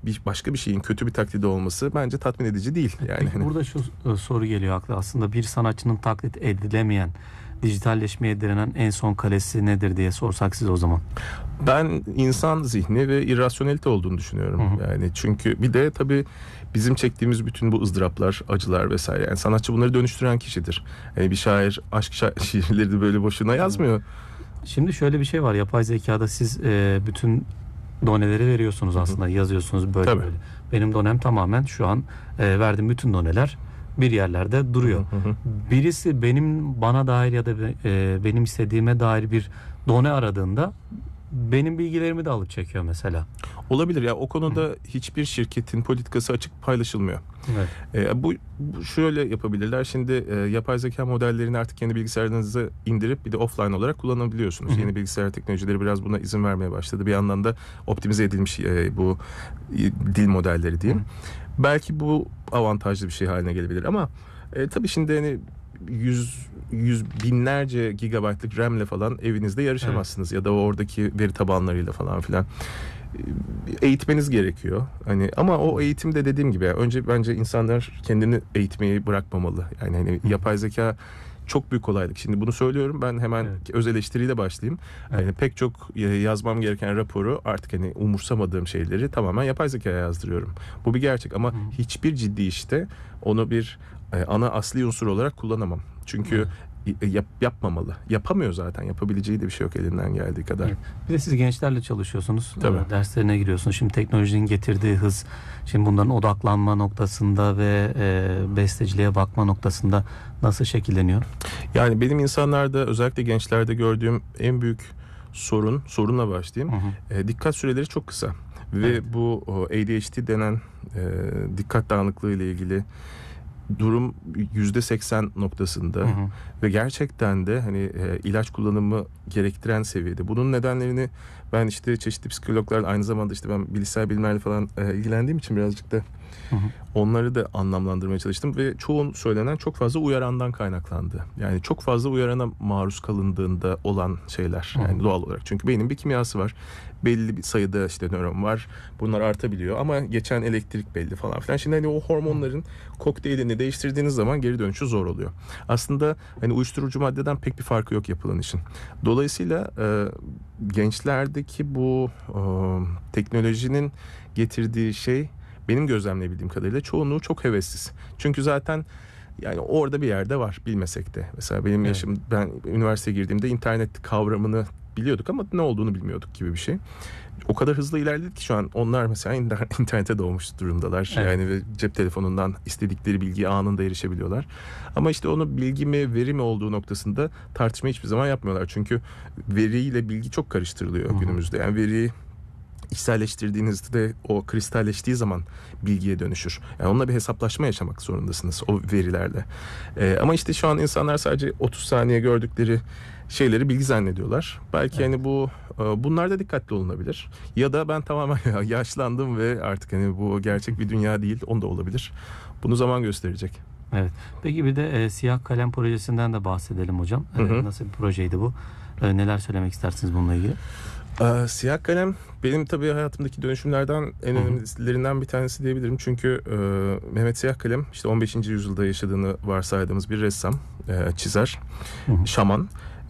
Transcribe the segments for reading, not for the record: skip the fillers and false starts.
başka bir şeyin kötü bir taklidi olması bence tatmin edici değil. Yani Peki burada şu soru geliyor akla. Aslında bir sanatçının taklit edilemeyen, dijitalleşmeye direnen en son kalesi nedir diye sorsak siz o zaman. ben insan zihni ve irrasyonelite olduğunu düşünüyorum. Yani çünkü bir de tabii bizim çektiğimiz bütün bu ızdıraplar, acılar vesaire. Yani sanatçı bunları dönüştüren kişidir. Yani bir şair aşk şiirleri de böyle boşuna yazmıyor. Şimdi şöyle bir şey var. Yapay zekada siz bütün doneleri veriyorsunuz aslında. Yazıyorsunuz böyle Tabii. böyle. Benim donem tamamen şu an verdiğim bütün doneler bir yerlerde duruyor. Birisi bana dair ya da benim istediğime dair bir done aradığında benim bilgilerimi de alıp çekiyor mesela. Olabilir ya, o konuda hiçbir şirketin politikası açık paylaşılmıyor. Evet. Bu şöyle yapabilirler. Şimdi yapay zeka modellerini artık kendi bilgisayarınıza indirip bir de offline olarak kullanabiliyorsunuz. Yeni bilgisayar teknolojileri biraz buna izin vermeye başladı. Bir yandan da optimize edilmiş bu dil modelleri diyeyim. Belki bu avantajlı bir şey haline gelebilir ama tabii şimdi hani yüz binlerce gigabaytlık RAM'le falan evinizde yarışamazsınız ya da oradaki veri tabanlarıyla falan filan. Eğitmeniz gerekiyor. Hani ama o eğitimde dediğim gibi önce bence insanlar kendini eğitmeyi bırakmamalı. Yani hani yapay zeka çok büyük kolaylık. Şimdi bunu söylüyorum, ben hemen öz eleştiriyle başlayayım. Yani pek çok yazmam gereken raporu artık hani umursamadığım şeyleri tamamen yapay zekaya yazdırıyorum. Bu bir gerçek ama hiçbir ciddi işte onu bir ana asli unsur olarak kullanamam. Çünkü yapmamalı. Yapamıyor zaten. Yapabileceği de bir şey yok elinden geldiği kadar. Evet. Bir de siz gençlerle çalışıyorsunuz. Tabii. Derslerine giriyorsunuz. Şimdi teknolojinin getirdiği hız, şimdi bunların odaklanma noktasında ve besteciliğe bakma noktasında nasıl şekilleniyor? Yani benim insanlarda, özellikle gençlerde gördüğüm en büyük sorunla başlayayım. Dikkat süreleri çok kısa. Ve bu ADHD denen dikkat dağınıklığı ile ilgili durum %80 noktasında ve gerçekten de hani ilaç kullanımı gerektiren seviyede. Bunun nedenlerini ben işte çeşitli psikologlarla, aynı zamanda işte ben bilişsel bilimlerle falan ilgilendiğim için birazcık da onları da anlamlandırmaya çalıştım ve çoğun söylenen çok fazla uyarandan kaynaklandı. Yani çok fazla uyarana maruz kalındığında olan şeyler yani doğal olarak. Çünkü beynin bir kimyası var. Belli bir sayıda işte nöron var. Bunlar artabiliyor ama geçen elektrik belli falan filan. Şimdi hani o hormonların kokteylini değiştirdiğiniz zaman geri dönüşü zor oluyor. Aslında hani uyuşturucu maddeden pek bir farkı yok yapılan işin. Dolayısıyla gençlerdeki bu teknolojinin getirdiği şey, benim gözlemleyebildiğim kadarıyla çoğunluğu çok hevessiz. Çünkü zaten yani orada bir yerde var bilmesek de. Mesela benim yaşım, ben üniversiteye girdiğimde internet kavramını biliyorduk ama ne olduğunu bilmiyorduk gibi bir şey. O kadar hızlı ilerledi ki şu an onlar mesela internete doğmuş durumdalar. Yani ve cep telefonundan istedikleri bilgiye anında erişebiliyorlar. Ama işte onu bilgi mi veri mi olduğu noktasında tartışma hiçbir zaman yapmıyorlar. Çünkü veriyle bilgi çok karıştırılıyor günümüzde. Yani veriyi içselleştirdiğinizde o kristalleştiği zaman bilgiye dönüşür. Yani onunla bir hesaplaşma yaşamak zorundasınız o verilerle. Ama işte şu an insanlar sadece 30 saniye gördükleri şeyleri bilgi zannediyorlar. Belki hani bunlarda dikkatli olunabilir. Ya da ben tamamen yaşlandım ve artık hani bu gerçek bir dünya değil, onu da olabilir. Bunu zaman gösterecek. Evet. Peki bir de Siyah Kalem projesinden de bahsedelim hocam. Nasıl bir projeydi bu? Neler söylemek istersiniz bununla ilgili? Siyah Kalem benim tabii hayatımdaki dönüşümlerden en önemlilerinden bir tanesi diyebilirim. Çünkü Mehmet Siyah Kalem işte 15. yüzyılda yaşadığını varsaydığımız bir ressam, çizer, şaman.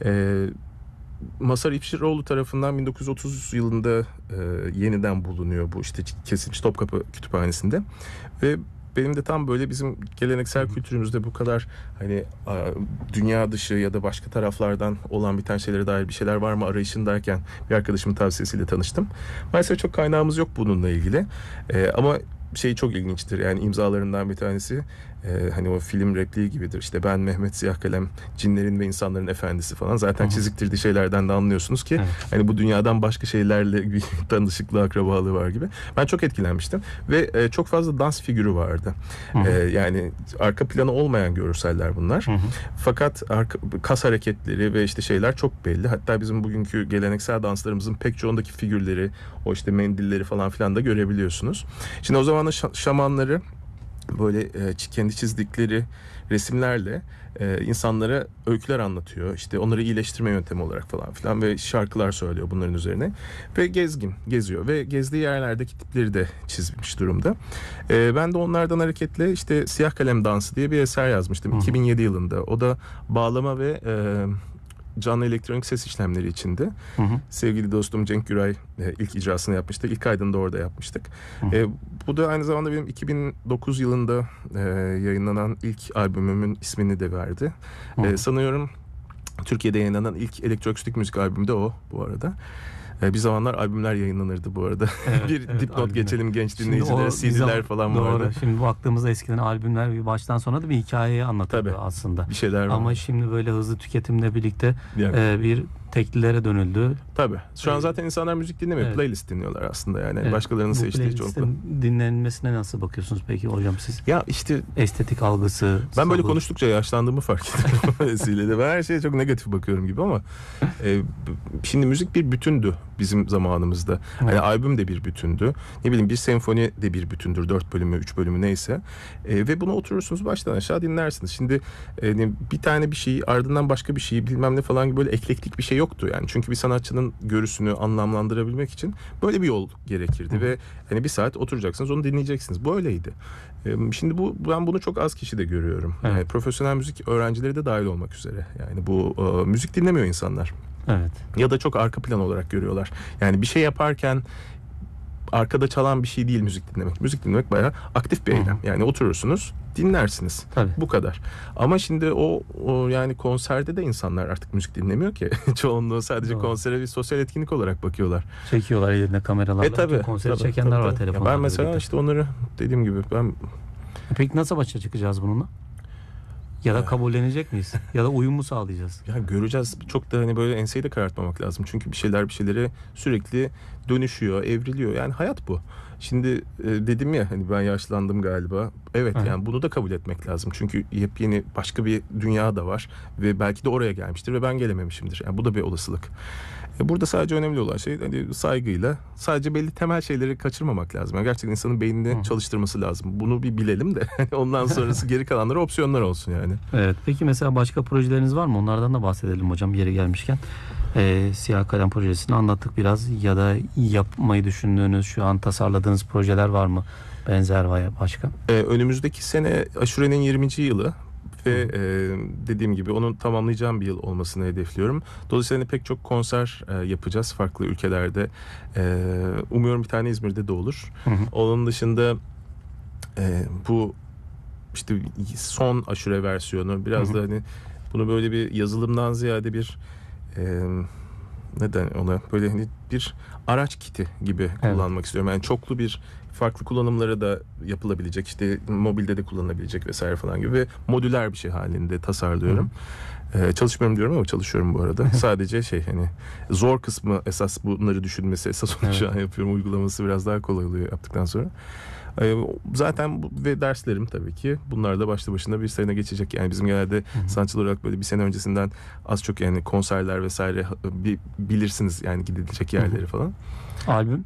Mazhar İpşiroğlu tarafından 1930 yılında yeniden bulunuyor bu işte kesilmiş Topkapı Kütüphanesi'nde ve benim de tam böyle bizim geleneksel kültürümüzde bu kadar hani dünya dışı ya da başka taraflardan olan biten şeylere dair bir şeyler var mı arayışındayken bir arkadaşımın tavsiyesiyle tanıştım. Maalesef çok kaynağımız yok bununla ilgili ama şey çok ilginçtir, yani imzalarından bir tanesi hani o film repliği gibidir, işte ben Mehmet Siyah Kalem, cinlerin ve insanların efendisi falan, zaten çiziktirdiği şeylerden de anlıyorsunuz ki hani bu dünyadan başka şeylerle bir tanışıklığı, akrabalığı var gibi. Ben çok etkilenmiştim ve çok fazla dans figürü vardı. Yani arka planı olmayan görseller bunlar. Fakat kas hareketleri ve işte şeyler çok belli. Hatta bizim bugünkü geleneksel danslarımızın pek çoğundaki figürleri, o işte mendilleri falan filan da görebiliyorsunuz. Şimdi o zamanın şamanları böyle kendi çizdikleri resimlerle insanlara öyküler anlatıyor. İşte onları iyileştirme yöntemi olarak falan filan ve şarkılar söylüyor bunların üzerine. Ve geziyor ve gezdiği yerlerdeki tipleri de çizmiş durumda. Ben de onlardan hareketle işte Siyah Kalem Dansı diye bir eser yazmıştım 2007 yılında. O da bağlama ve canlı elektronik ses işlemleri içindi. Sevgili dostum Cenk Güray ilk icrasını yapmıştı. İlk kaydını da orada yapmıştık. Bu da aynı zamanda benim 2009 yılında yayınlanan ilk albümümün ismini de verdi. Sanıyorum Türkiye'de yayınlanan ilk elektroakustik müzik albümü de o bu arada. Bir zamanlar albümler yayınlanırdı bu arada. Evet, bir dipnot albümler. geçelim genç dinleyicilere. CD'ler falan vardı. Doğru. Şimdi baktığımızda eskiden albümler bir baştan sona da bir hikayeyi anlatırdı Tabii. aslında. Bir şeyler var. Ama şimdi böyle hızlı tüketimle birlikte Yani. bir teklilere dönüldü. Tabii. Şu an zaten insanlar müzik dinlemiyor. Evet. Playlist dinliyorlar aslında yani. Evet. Başkalarının Bu seçtiği çoğunlukla. playlistin dinlenmesine nasıl bakıyorsunuz peki hocam siz? Ya işte Estetik algısı. ben böyle sabır. konuştukça yaşlandığımı fark ettim bu vesileyle. Ben her şeye çok negatif bakıyorum gibi ama şimdi müzik bir bütündü bizim zamanımızda. Hani albüm de bir bütündü. Ne bileyim bir senfoni de bir bütündür. 4 bölümü, 3 bölümü neyse. Ve bunu oturursunuz baştan aşağı dinlersiniz. Şimdi bir tane bir şeyi ardından başka bir şeyi bilmem ne falan gibi böyle eklektik bir şey yoktu yani. Çünkü bir sanatçının görüsünü anlamlandırabilmek için böyle bir yol gerekirdi ve hani bir saat oturacaksınız onu dinleyeceksiniz. Bu öyleydi. Şimdi ben bunu çok az kişi de görüyorum. Evet. Yani profesyonel müzik öğrencileri de dahil olmak üzere. Yani bu müzik dinlemiyor insanlar. Evet. Ya da çok arka plan olarak görüyorlar. Yani bir şey yaparken arkada çalan bir şey değil müzik dinlemek. Müzik dinlemek bayağı aktif bir eylem. Yani oturursunuz, dinlersiniz. Tabii. Bu kadar. Ama şimdi o yani konserde de insanlar artık müzik dinlemiyor ki. Çoğunluğu sadece Doğru. konsere bir sosyal etkinlik olarak bakıyorlar. Çekiyorlar ellerine kameralarla. Tabii. Konseri tabii, çekenler tabii, var tabii. telefonla. Ben mesela işte onları dediğim gibi Peki nasıl başa çıkacağız bununla? Ya da kabullenecek miyiz? Ya da uyum mu sağlayacağız? ya göreceğiz. Çok da hani böyle enseyi de karartmamak lazım. Çünkü bir şeylere sürekli dönüşüyor, evriliyor. Yani hayat bu. Şimdi dedim ya hani ben yaşlandım galiba. Evet Hı. yani bunu da kabul etmek lazım. Çünkü yepyeni başka bir dünya da var ve belki de oraya gelmiştir ve ben gelememişimdir. Yani bu da bir olasılık. Burada sadece önemli olan şey hani saygıyla sadece belli temel şeyleri kaçırmamak lazım. Yani gerçekten insanın beynini çalıştırması lazım. Bunu bir bilelim de ondan sonrası geri kalanları opsiyonlar olsun yani. Evet. Peki mesela başka projeleriniz var mı? Onlardan da bahsedelim hocam yeri gelmişken. Siyah Kalem projesini anlattık biraz ya da yapmayı düşündüğünüz şu an tasarladığınız projeler var mı? Benzer veya başka? Önümüzdeki sene Aşure'nin 20. yılı ve dediğim gibi onun tamamlayacağım bir yıl olmasını hedefliyorum. Dolayısıyla pek çok konser yapacağız farklı ülkelerde. Umuyorum bir tane İzmir'de de olur. Onun dışında bu işte son Aşure versiyonu biraz da hani bunu böyle bir yazılımdan ziyade bir neden ona böyle hani bir araç kiti gibi kullanmak istiyorum. Yani çoklu bir farklı kullanımları da yapılabilecek işte mobilde de kullanılabilecek vesaire falan gibi ve modüler bir şey halinde tasarlıyorum. Çalışmıyorum diyorum ama çalışıyorum bu arada. Sadece hani zor kısmı esas bunları düşünmesi esas onu şu an yapıyorum. Uygulaması biraz daha kolay oluyor yaptıktan sonra. Zaten ve derslerim tabii ki bunlar da başlı başına bir sene geçecek. Yani bizim genelde sanatçılar olarak böyle bir sene öncesinden az çok yani konserler vesaire bilirsiniz yani gidilecek yerleri falan. Albüm?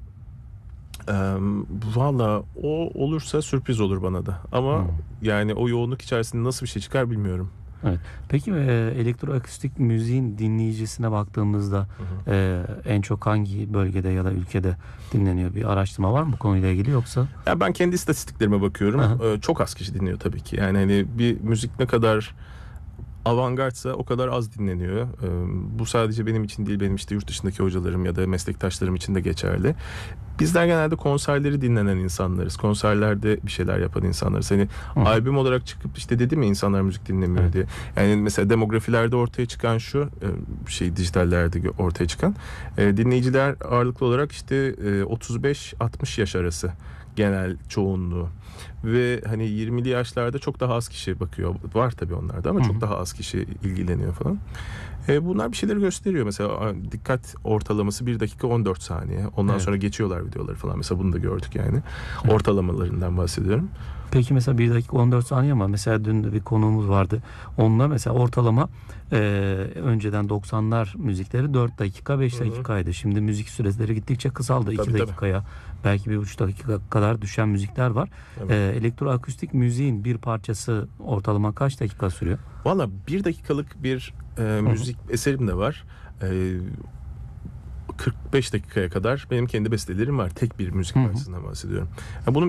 Valla o olursa sürpriz olur bana da. Ama yani o yoğunluk içerisinde nasıl bir şey çıkar bilmiyorum. Evet. Peki elektroakustik müziğin dinleyicisine baktığımızda en çok hangi bölgede ya da ülkede dinleniyor? Bir araştırma var mı bu konuyla ilgili yoksa? Ya ben kendi istatistiklerime bakıyorum. Çok az kişi dinliyor tabii ki. Yani hani bir müzik ne kadar avantgardsa o kadar az dinleniyor. Bu sadece benim için değil, benim işte yurt dışındaki hocalarım ya da meslektaşlarım için de geçerli. Bizler genelde konserleri dinlenen insanlarız. Konserlerde bir şeyler yapan insanlarız. Hani albüm olarak çıkıp işte dedim ya insanlar müzik dinlemiyor diye. Yani mesela demografilerde ortaya çıkan şu dijitallerde ortaya çıkan dinleyiciler ağırlıklı olarak işte 35-60 yaş arası genel çoğunluğu. Ve hani 20'li yaşlarda çok daha az kişi bakıyor. Var tabii onlarda ama çok daha az kişi ilgileniyor falan. Bunlar bir şeyleri gösteriyor. Mesela dikkat ortalaması 1 dakika 14 saniye. Ondan sonra geçiyorlar videoları falan. Mesela bunu da gördük yani. Ortalamalarından bahsediyorum. Peki mesela 1 dakika 14 saniye ama mesela dün de bir konuğumuz vardı. Onunla mesela ortalama önceden 90'lar müzikleri 4 dakika 5 dakikaydı. Şimdi müzik süreleri gittikçe kısaldı. 2 Tabii. dakikaya belki 1,5 dakika kadar düşen müzikler var. Evet. Elektroakustik müziğin bir parçası ortalama kaç dakika sürüyor? Valla 1 dakikalık bir müzik eserim de var. 45 dakikaya kadar benim kendi bestelerim var. Tek bir müzik parçasından bahsediyorum. Yani bunun